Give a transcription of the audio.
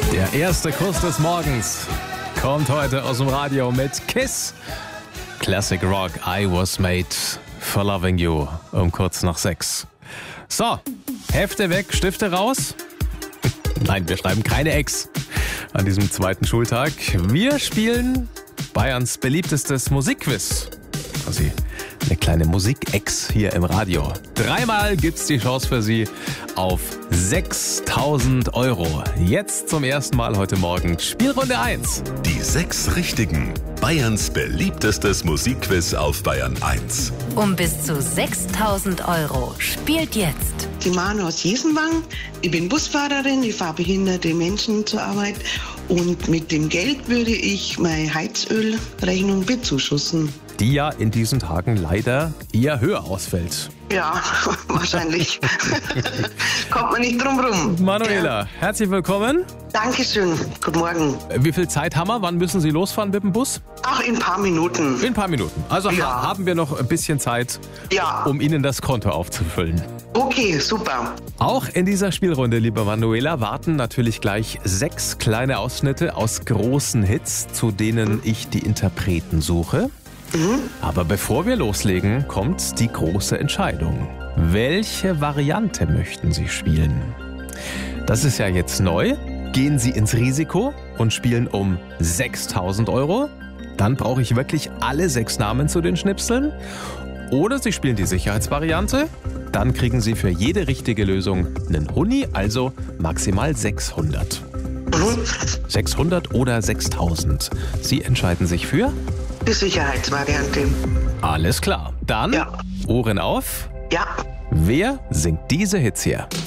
Der erste Kuss des Morgens kommt heute aus dem Radio mit Kiss. Classic Rock, I was made for loving you, um kurz nach 6. So, Hefte weg, Stifte raus. Nein, wir schreiben keine Ex an diesem zweiten Schultag. Wir spielen Bayerns beliebtestes Musikquiz. Quasi eine kleine Musik-Ex hier im Radio. 3-mal gibt's die Chance für Sie auf 6.000 €. Jetzt zum ersten Mal heute Morgen Spielrunde 1. Die 6 Richtigen. Bayerns beliebtestes Musikquiz auf Bayern 1. Um bis zu 6.000 € spielt jetzt Die Manu aus Jesenwang. Ich bin Busfahrerin, ich fahre behinderte Menschen zur Arbeit und mit dem Geld würde ich meine Heizölrechnung bezuschussen. Die ja in diesen Tagen leider eher höher ausfällt. Ja, wahrscheinlich. Kommt man nicht drum rum. Manuela, herzlich willkommen. Dankeschön. Guten Morgen. Wie viel Zeit haben wir? Wann müssen Sie losfahren mit dem Bus? Ach, in ein paar Minuten. In ein paar Minuten. Also Ja. haben wir noch ein bisschen Zeit, Ja. um Ihnen das Konto aufzufüllen. Okay, super. Auch in dieser Spielrunde, liebe Manuela, warten natürlich gleich 6 kleine Ausschnitte aus großen Hits, zu denen ich die Interpreten suche. Aber bevor wir loslegen, kommt die große Entscheidung. Welche Variante möchten Sie spielen? Das ist ja jetzt neu. Gehen Sie ins Risiko und spielen um 6.000 €? Dann brauche ich wirklich alle 6 Namen zu den Schnipseln. Oder Sie spielen die Sicherheitsvariante. Dann kriegen Sie für jede richtige Lösung einen Huni, also maximal 600. 600 oder 6.000. Sie entscheiden sich für? Die Sicherheitsvariante. Alles klar. Dann Ja. Ohren auf. Ja. Wer singt diese Hits hier?